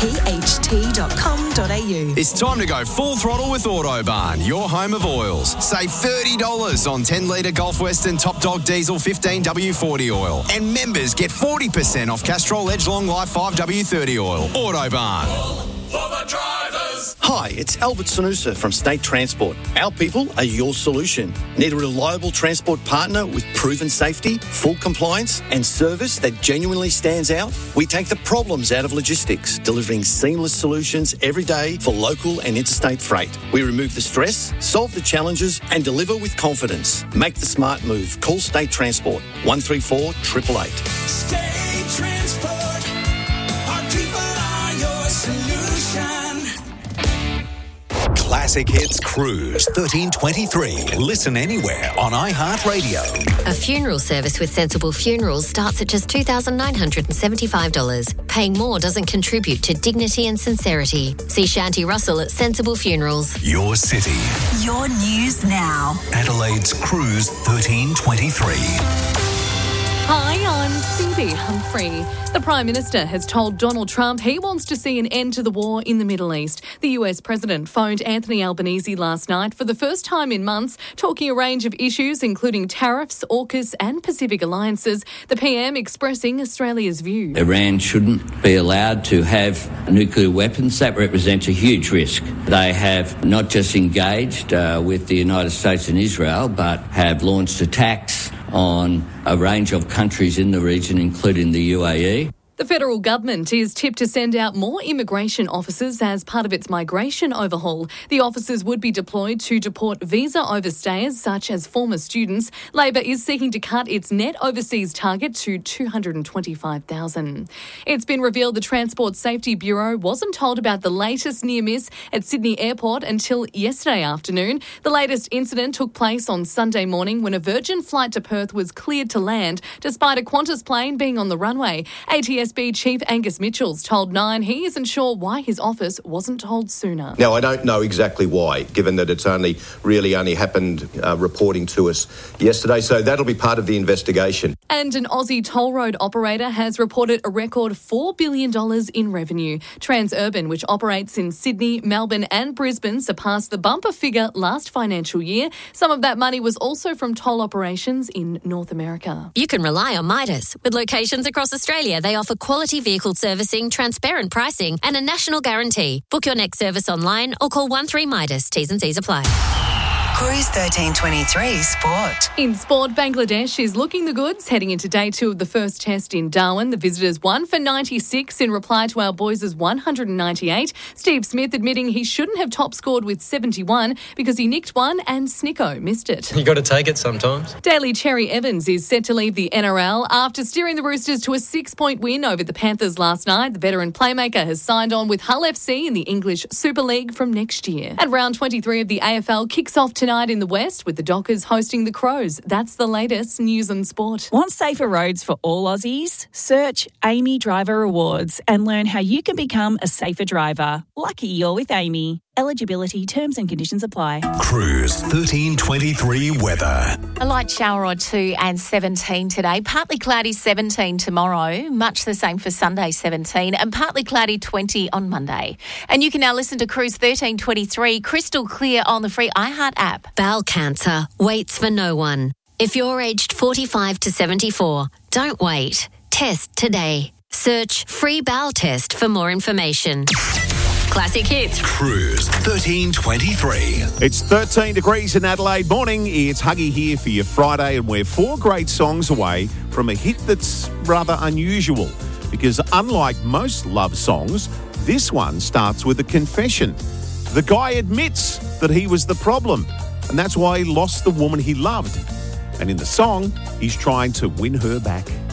pht.com.au. It's time to go full throttle with Autobarn, your home of oils. Save $30 on 10-litre Gulf Western Top Dog Diesel 15W40 oil. And members get 40% off Castrol Edgelong Life 5W30 oil. Autobarn. For the drivers. Hi, it's Albert Sanusa from State Transport. Our people are your solution. Need a reliable transport partner with proven safety, full compliance and service that genuinely stands out? We take the problems out of logistics, delivering seamless solutions every day for local and interstate freight. We remove the stress, solve the challenges and deliver with confidence. Make the smart move. Call State Transport 134 888. State Transport. Our people are your solution. Classic Hits Cruise 1323. Listen anywhere on iHeartRadio. A funeral service with Sensible Funerals starts at just $2,975. Paying more doesn't contribute to dignity and sincerity. See Shanti Russell at Sensible Funerals. Your city. Your news now. Adelaide's Cruise 1323. Hi, I'm Phoebe Humphrey. The Prime Minister has told Donald Trump he wants to see an end to the war in the Middle East. The US President phoned Anthony Albanese last night for the first time in months, talking a range of issues including tariffs, AUKUS and Pacific alliances. The PM expressing Australia's view. Iran shouldn't be allowed to have nuclear weapons. That represents a huge risk. They have not just engaged with the United States and Israel, but have launched attacks on a range of countries in the region, including the UAE. The federal government is tipped to send out more immigration officers as part of its migration overhaul. The officers would be deployed to deport visa overstayers, such as former students. Labor is seeking to cut its net overseas target to 225,000. It's been revealed the Transport Safety Bureau wasn't told about the latest near miss at Sydney Airport until yesterday afternoon. The latest incident took place on Sunday morning when a Virgin flight to Perth was cleared to land, despite a Qantas plane being on the runway. ATSB Chief Angus Mitchells told Nine he isn't sure why his office wasn't told sooner. Now, I don't know exactly why, given that it's only happened reporting to us yesterday, so that'll be part of the investigation. And an Aussie toll road operator has reported a record $4 billion in revenue. Transurban, which operates in Sydney, Melbourne and Brisbane, surpassed the bumper figure last financial year. Some of that money was also from toll operations in North America. You can rely on Midas. With locations across Australia, they offer quality vehicle servicing, transparent pricing and a national guarantee. Book your next service online or call 13-MIDAS. T's and C's apply. Cruise 1323 Sport. In sport, Bangladesh is looking the goods heading into day 2 of the first test in Darwin. The visitors won for 96 in reply to our boys' 198. Steve Smith admitting he shouldn't have top scored with 71 because he nicked one and Snicko missed it. You got to take it sometimes. Daly Cherry Evans is set to leave the NRL after steering the Roosters to a 6-point win over the Panthers last night. The veteran playmaker has signed on with Hull FC in the English Super League from next year. And round 23 of the AFL kicks off tonight in the West with the Dockers hosting the Crows. That's the latest news and sport. Want safer roads for all Aussies? Search Amy Driver Awards and learn how you can become a safer driver. Lucky you're with Amy. Eligibility, terms and conditions apply. Cruise 1323 weather. A light shower or two and 17 today. Partly cloudy 17 tomorrow. Much the same for Sunday 17 and partly cloudy 20 on Monday. And you can now listen to Cruise 1323 crystal clear on the free iHeart app. Bowel cancer waits for no one. If you're aged 45 to 74, don't wait. Test today. Search free bowel test for more information. Classic Hits. Cruise 1323. It's 13 degrees in Adelaide. Morning, it's Huggy here for your Friday, and we're 4 great songs away from a hit that's rather unusual because unlike most love songs, this one starts with a confession. The guy admits that he was the problem, and that's why he lost the woman he loved. And in the song, he's trying to win her back.